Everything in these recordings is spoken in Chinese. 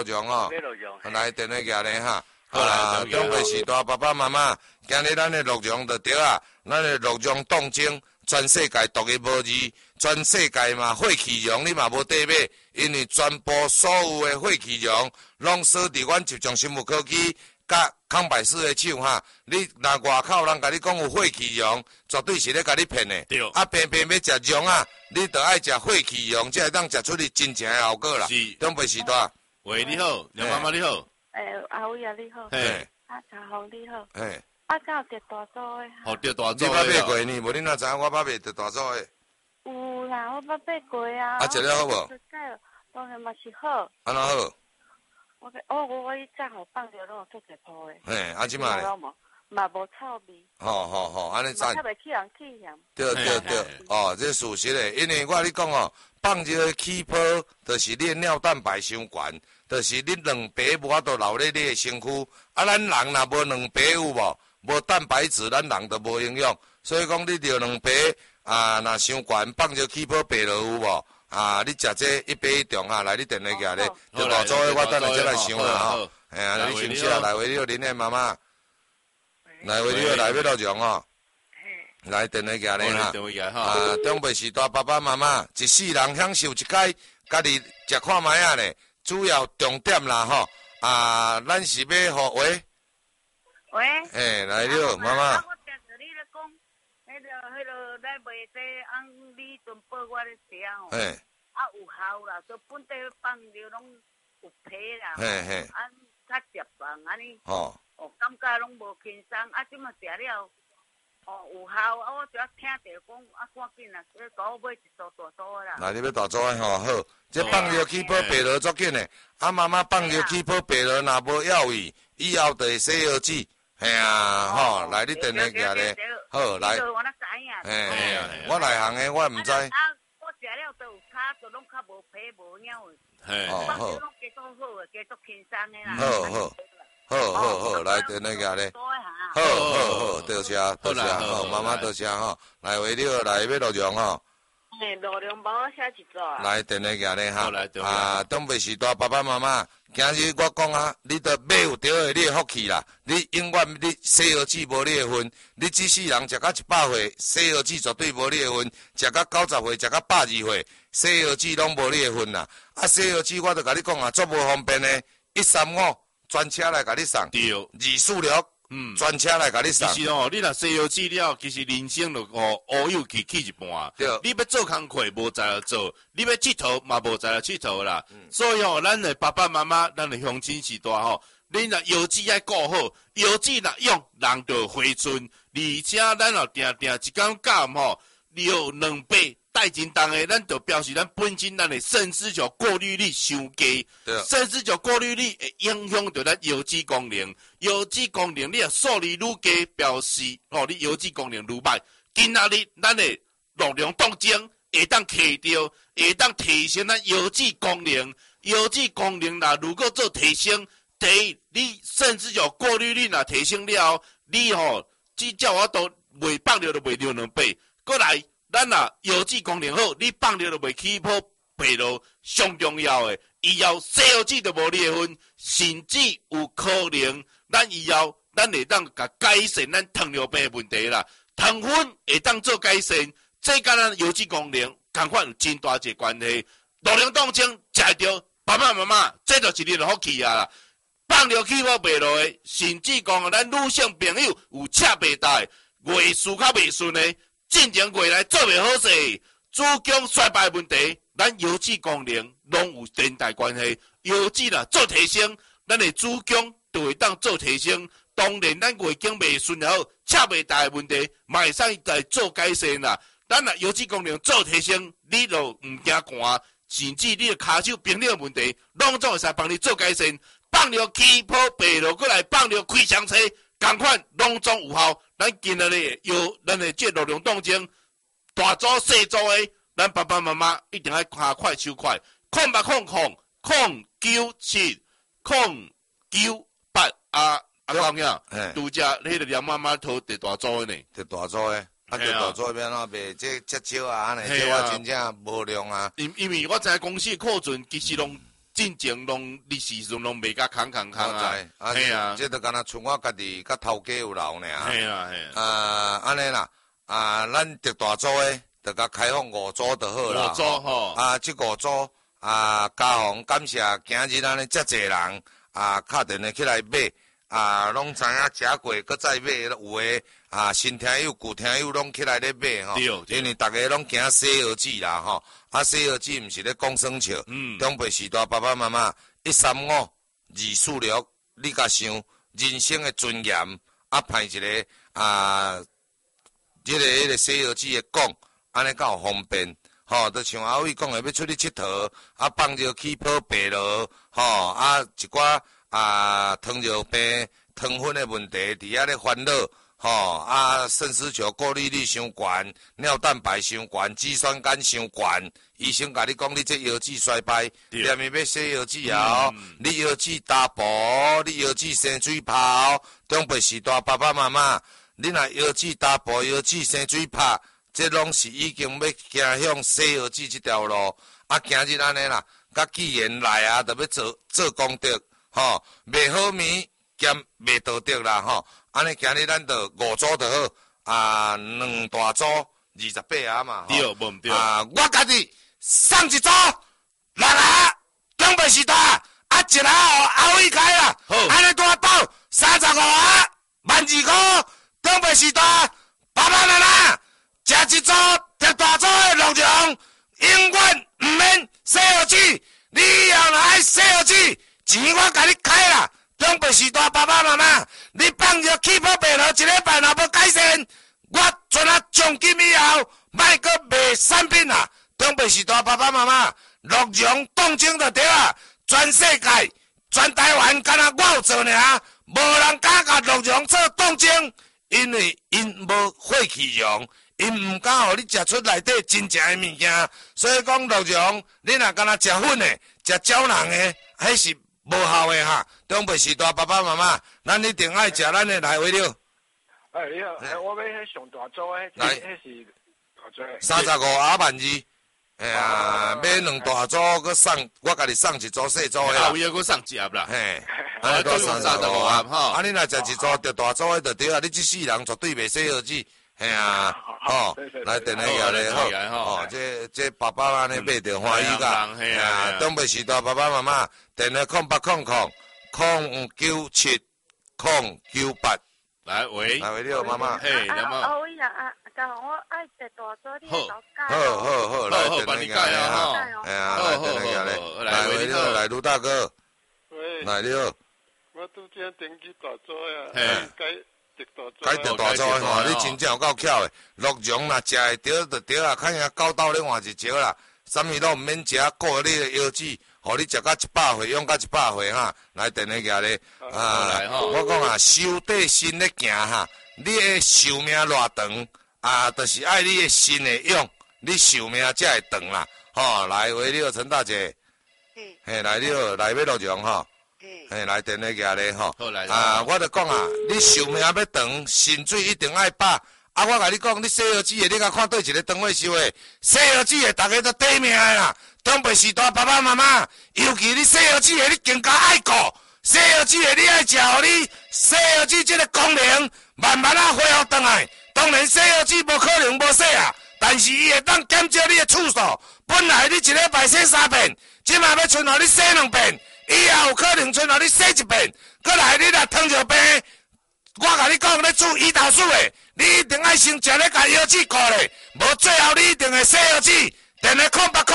种哦，来电话举咧哈。中北时代爸爸妈妈，今日咱的鹿茸就对啊，咱的鹿茸冻精，全世界独一无二，全世界嘛废弃茸你嘛无得买，因为全部所有的废弃茸，拢锁伫阮集中生物科技甲康百氏的手哈。你若外口人甲你讲有废弃茸，绝对是咧甲你骗的。 对。 啊，偏偏要食茸啊，你着爱食废弃茸，才会当食出你真正的效果啦。 是。 中北时代。 喂，你好，杨妈妈你好。 阿伟啊，你好。 嘿。 茶红你好。 嘿。 敢有得大组的？ 哦，得大组的。 你捌买过呢？无你哪知影我捌买得大组的？ 有啦，我捌买过啊。 啊，食了好无？ 当然嘛是好。 安怎好？ 我以前好放着拢有做一铺的。 嘿，啊，即摆咧？ 嘛无臭味。 好，安尼赞。 嘛袂起人气嫌。 对，哦，这属实的，因为我跟你讲哦，放这个起泡，就是你尿蛋白伤悬，就是你卵白无法度留咧你的身躯。啊，咱人若无卵白有无？无蛋白质，咱人就无营养。所以讲，你着卵白啊，若伤悬，放这起泡白落有无？啊，你食这一杯一重啊，来你电话举咧，就大组的，我等下再来想啦吼。哎呀，你想息啊，来为你恁的妈妈，来为你来要落奖哦。来电话举咧哈。啊，中北时代爸爸妈妈一世人享受一届，家己食看卖啊咧，主要重点啦吼。啊，咱是要互喂。 喂。 来了，妈妈。 我听着你咧讲，迄个来卖这你准备我咧食哦。有效啦，就本地放着拢有皮啦。较食饭安尼。感觉拢无轻松，即嘛食了，有效，我只要听着讲，赶紧啦，你甲我买一组大组的啦。 来，你要大组的吼，好，这放着起泡白落足紧的，妈妈放着起泡白落，若无要味，以后就会洗药剂。吼，来你电话举咧，好来。我内行的，我毋知。 我食了都有差，就拢较无皮无鸟的。 好。 拢加足好的，加足轻松的啦。 好，来电话举咧。好，多谢，好，妈妈多谢吼。来为了来要落奖吼。 落奖帮我写一组啊。 来电话举咧哈。啊，东北时代爸爸妈妈。今日我讲啊，你得买有着的你的福气啦。你永远你西药剂无你的份，你一世人食到100岁，西药剂绝对无你的份；食到90岁，食到120岁，西药剂拢无你的份啦。啊，西药剂我就甲你讲啊，足无方便的，135专车来甲你送，246专车来甲你送。 其实哦，你若西药剂了，其实人生就乌有去一半。 对， 你要做工课无在了做，你要佚佗嘛无在了佚佗啦。所以哦，咱的爸爸妈妈，咱的乡亲时代吼，恁若药剂要顾好，药剂若用人就回春，而且咱哦定一工干吼，有2倍。带真重的，咱就表示咱本身咱的肾丝球过滤率伤低，肾丝球过滤率会影响到咱油脂功能，油脂功能你若数字愈低，表示你油脂功能愈歹。今仔日咱的鹿茸冻精会当摕到，会当提升咱油脂功能，油脂功能如果做提升，第一，你肾丝球过滤率提升了后，你只叫我都袂放着就袂着2倍，过来。咱油脂功能好，你放着就袂起泡白落，上重要的，以后西药剂就无你的份，甚至有可能，咱以后咱会当甲改善咱糖尿病的问题啦。糖分会当做改善，这甲咱油脂功能同款有真大一个关系。鹿茸冻精食着，爸爸妈妈，这就是你的福气啊啦！放着起泡白落的，甚至讲咱女性朋友有赤白带，月事较袂顺的。进前过来做袂好势，子宫衰败问题，咱油脂功能拢有连带关系。油脂啦做提升，咱的子宫就会当做提升。当然，咱月经袂顺了后，赤白带的问题，嘛会使来做改善啦。咱油脂功能做提升，你就唔惊寒，甚至你的骹手冰冷问题，拢总会使帮你做改善。放着起泡白落过来，放着开箱车。同款拢总有效，咱今日咧有咱的这鹿茸冻精，大组细组的，咱爸爸妈妈一定要下快手快，0800-097-098啊，讲呀，拄只迄个梁妈妈头得大组的呢， 得大组的，得大组变哪卖这少啊，安尼这我真正无量啊。 因为我知公司库存其实拢。这进前拢你时阵拢袂甲空啊， 嘿啊，这都敢若剩我家己甲头家有留尔。 嘿啊嘿啊，安尼啦，咱特大组诶，就甲开放5组就好啦。 5组吼， 这5组嘉宏感谢今日安尼遮济人敲电话起来买，拢知影食过，搁再买，有诶新听友、旧听友拢起来咧买吼。因为大家拢惊西药剂啦吼，西药剂毋是咧讲耍笑。长辈时代爸爸妈妈135、246，你甲想人生诶尊严，派一个迄个西药剂诶讲，安尼较有方便。吼，就像阿伟讲诶，要出去佚佗，放尿起泡白落，吼，一寡糖尿病、糖分诶问题，伫遐咧烦恼，吼，肾丝球过滤率伤悬，尿蛋白伤悬，脂酸酐伤悬，医生甲你讲，你这腰子衰败，连面要洗腰子后，你腰子打薄，你腰子生水泡，长辈时代爸爸妈妈，你若腰子打薄，腰子生水泡。这拢是已经要行向西药剂这条路，今日安尼啦，甲既然来就要做功德，吼，卖好面兼卖道德啦，吼，安尼今日咱就5组就好，2大组28嘛， 对，无毋对， 我家己送一组6个，长辈时代一个后伟开啦，安尼大包35个，12个，长辈时代爸爸妈妈。食一组特大组的鹿茸，永远毋免洗药剂。你要来洗药剂，钱我甲你开啦。长辈时代爸爸妈妈，你放尿起泡白落1礼拜若无改善，我全奖金以后，莫阁卖产品啦。长辈时代爸爸妈妈，鹿茸冻精就对啊。全世界、全台湾，敢若我有做尔，无人敢甲鹿茸做冻精，因为因无血气用。因毋敢互你食出内底真正诶物件，所以讲鹿茸，你若敢若食粉诶、食胶囊诶，迄是无效诶哈。长辈时代爸爸妈妈，咱一定爱食咱诶来回了。 你好，我要迄上大组诶，迄是大组诶。 35万2，买2大组，佮送我家己送一组细组诶啦。 后尾佮送一盒啦。 嘿，安尼都35万吼。你若食一组特大组诶就对啊，你这世人绝对袂洗药剂。嘿来电话下来好，这爸爸安尼买着欢喜甲，长辈时代爸爸妈妈电话0800097098， 来喂， 你好妈妈， 嘿，妈妈， 我爱食大组，你好，来电话下来哈，来电话下来，来喂你好，来卢大哥，来你好， 我拄则登记大组呀， 改着大组吼，你真正有够巧诶！鹿茸若食会着就对啊，看下狗斗咧换一招啦，啥物拢毋免食，顾你诶腰子，互你食到100岁，用到100岁哈。来电话下咧，我讲修底心咧行哈，你诶寿命偌长就是爱你诶心会用，你寿命才会长啦。吼，来喂，你好，陈大姐，嘿，来你好，来买鹿茸吼。嘿，来电话下咧吼，我就讲你寿命要长，肾水一定爱饱。我甲你讲，你西药剂的，你甲看对一个单位收的，西药剂的，大家都短命的啦。长辈时代爸爸妈妈，尤其你西药剂的，你更加爱顾。西药剂的，你爱食，互你西药剂这个功能慢慢恢复回来。当然，西药剂无可能无洗但是伊会当减少你的次数。本来你1礼拜洗3遍，即马要剩互你洗2遍。以后有可能剩互你洗1遍，过来你若糖尿病，我甲你讲，咧煮胰岛素的，你一定爱先食咧甲药剂顾咧，无最后你一定会洗药剂。电话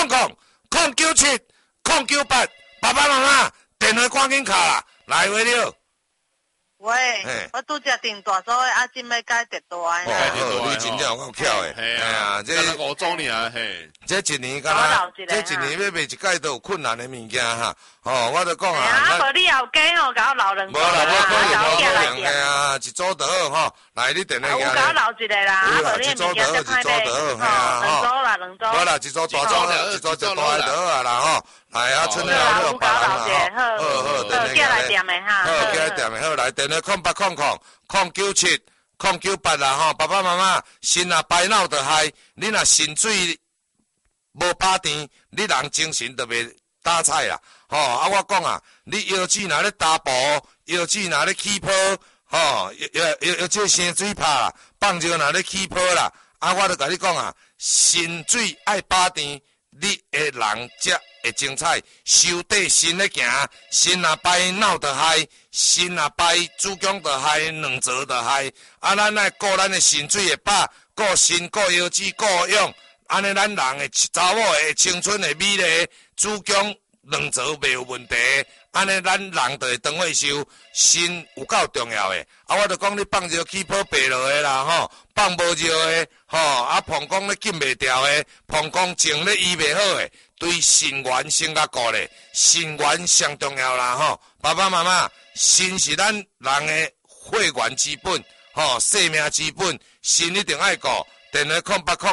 0800097098，爸爸妈妈电话赶紧敲啦，来喂了。 喂，我拄则订大组的，真要改特大的。 好，你真正有够巧的。 这5组尔嘿。 这一年敢若，这一年要卖一届都有困难的物件哈。我就讲无你后加甲我留2组。 无啦，无可能，嘿一组就好吼。来，你电话有甲我留一个啦，无你物件就歹卖。2组啦，2组。 好啦，一组大组，一组就大就好啊啦吼。来春了好有搞老姐，好，叫来点的哈， 叫来点的好，来电话0800097098啦吼，爸爸妈妈心啊白闹就害，你若肾水无饱甜，你人精神就袂打菜啦， 啊，我讲啊，你腰子若咧打步，腰子若咧起泡，要这生水拍啦，放尿若咧起泡啦，啊，我著甲你讲啊，心水爱把甜，你的人才会精彩。手底心咧行，心若歹脑著害，心若歹子宫著害，两槽著害。啊，咱爱顾咱的心水会饱，顾心顾腰子顾养，安尼咱人的查某的青春的美丽，子宫两槽袂有问题。安尼咱人就会长岁寿，心有够重要的。啊，我著讲你放尿起泡白落的啦，放无尿的，啊，膀胱咧紧袂调的，膀胱症咧医袂好的，对心源先甲顾咧，心源上重要啦，爸爸妈妈，心是咱人的血源之本，生命之本，心一定爱顾。电话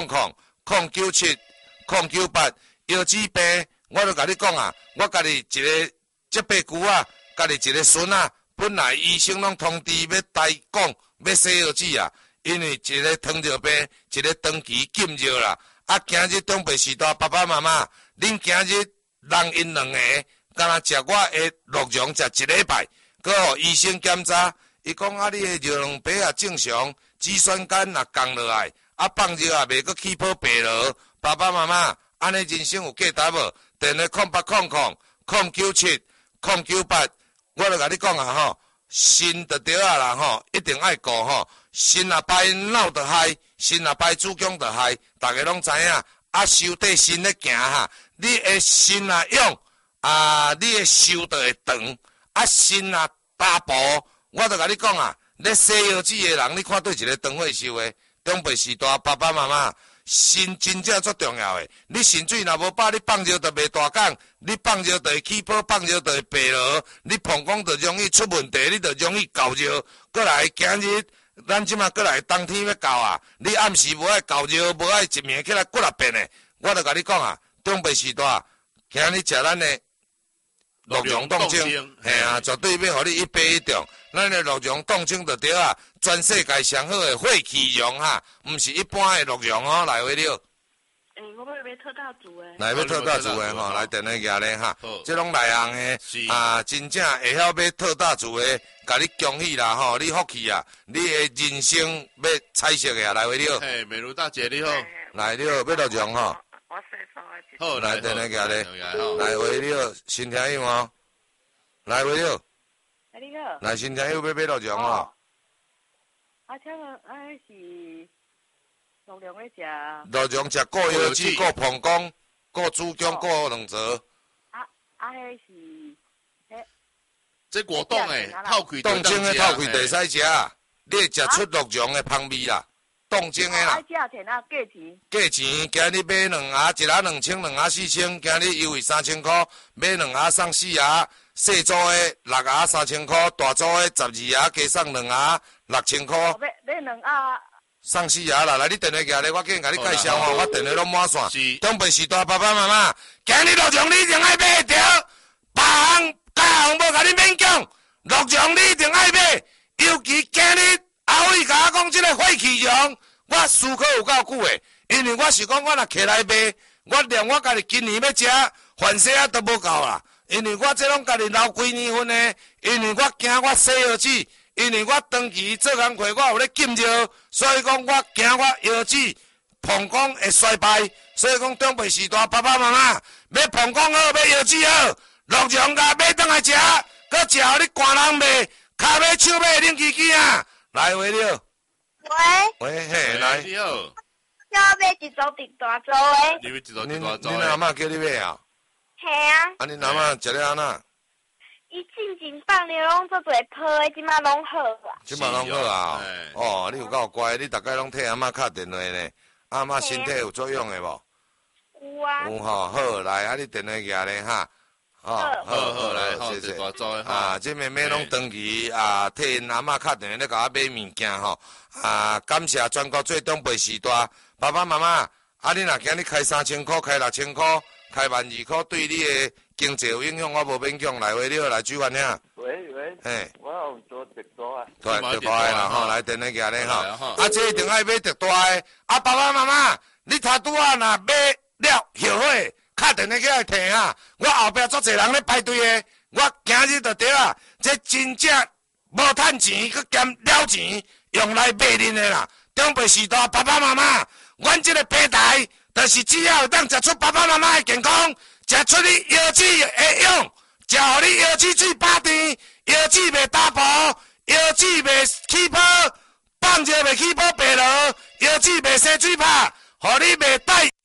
0800-097-098，腰子病，我著甲你讲啊，我家己一个这八舅啊，家己一个孙啊，本来医生拢通知要代讲要洗腰子啊，因为一个糖尿病，一个长期禁药啦。啊，今日长辈时代，爸爸妈妈，恁今日人因两个，敢若食我的鹿茸食一礼拜，搁互医生检查，伊讲啊，你的尿量白也正常，脂酸酐也降落来，啊，放尿也袂搁起泡白落。爸爸妈妈，安尼人生有价值无？电话0800-097-098，我著甲你讲啊，心就对啊啦，一定爱顾心若歹脑就害，心若歹子宫就害，大家拢知影。啊，手底心咧行你的心若勇啊，你的手就会长。啊，心若大步，我著甲你讲啊，咧洗腰子的人，你看对一个长岁寿的长辈时代，爸爸妈妈。心真正足重要的，你心水若无饱，你放尿就袂大讲，你放尿就会起泡，放尿就会白落，你膀胱就容易出问题，你就容易高尿。过来，今日咱即马过来冬天要到啊，你暗时无爱高尿，无爱一暝起来骨力变的，我著甲你讲啊，长辈时代，今日食咱的鹿茸冻精，嘿啊，绝对要互你一杯一中。咱的鹿茸冻精就对啊，全世界上好的血气茸哈，毋是一般的鹿茸哦，来回了。 我要买特大组诶。 来要特大组的吼，来电话举咧哈，这拢内行的啊，真正会晓买特大组的，甲你恭喜啦吼，你福气啊，你的人生要彩色的啊，来回了。 嘿，美如大姐你好。 来了，要鹿茸吼。 我洗手啊。 好， 来电话举咧，来回了，新听友哦，来回了。 你好。 来新听友要买鹿茸哦。 啊，请问是鹿茸咧食？ 鹿茸食顾腰子、顾膀胱、顾子宫、顾两槽。 迄是这果冻诶，透开冻精诶，透开地使食，你会食出鹿茸诶香味啦。冻精诶啦。 价钱啊，价钱。 价钱，今日买两盒，一盒2000，两盒4000，今日优惠3000块，买两盒送4盒。细组的6盒3000块，大组的12盒加送2盒6000块。 买2盒。 送4盒啦，来你电话举咧，我紧甲你介绍吼，我电话拢满线。长辈时代爸爸妈妈，今日鹿茸你一定爱买一条，别行家行无甲你勉强，鹿茸你一定爱买，尤其今日后尾甲我讲这个血气茸，我思考有够久的，因为我是讲我若摕来卖，我连我家己今年要食饭食啊都无够啦。因为我这拢家己留几年份的，因为我惊我洗腰子，因为我长期做工课，我有咧禁药，所以讲我惊我腰子、膀胱会衰败，所以讲长辈时代爸爸妈妈要膀胱好，要腰子好，鹿茸甲买倒来食，搁食互你寒人卖，骹尾手尾冷叽叽啊！来话了。喂，嘿，来。 你好。 要买一组直大组的。 你要一组直大组的。 你阿嬷叫你买啊？ 系啊。 啊，你阿嬷食了安那？ 伊进前放了拢做侪泡的，即马拢好啊。 即马拢好啊！哦，你有够乖，你逐摆拢替阿嬷敲电话呢。阿嬷身体有作用的无？ 有啊。 有吼，好来，啊你电话举咧哈。 好，来，谢谢。 啊，这妹妹拢长期啊替因阿嬷敲电话咧，甲我买物件吼。啊，感谢全国最长辈时代爸爸妈妈。啊，你若今日开3000块，开6000块，开12000块，对你的经济有影响，我无勉强来话了，来举凡兄。 喂， 嘿， 我有做直大啊。 直大的啦吼，来电话举咧吼。啊，这一定爱买直大的。啊，爸爸妈妈，你头拄仔若买了后悔， 敲电话起来摕哈，我后壁足侪人咧排队诶，我今日就对啊，这真正无趁钱，佮兼了钱用来买恁诶啦。长辈时代爸爸妈妈，阮这个平台，就是只要当食出爸爸妈妈诶健康，食出你腰子会用，食互你腰子水饱甜，腰子袂打薄，腰子袂起泡，放尿袂起泡白落，腰子袂生水泡，互你袂带。